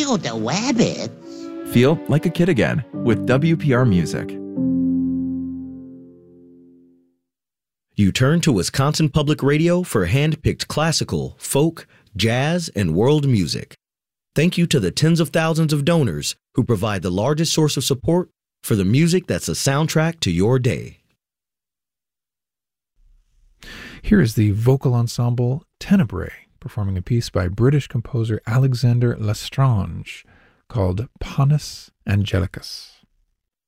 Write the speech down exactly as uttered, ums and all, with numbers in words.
Ew, the wabbits. Feel like a kid again with W P R Music. You turn to Wisconsin Public Radio for hand-picked classical, folk, jazz, and world music. Thank you to the tens of thousands of donors who provide the largest source of support for the music that's the soundtrack to your day. Here is the vocal ensemble Tenebrae, performing a piece by British composer Alexander Lestrange called Panis Angelicus.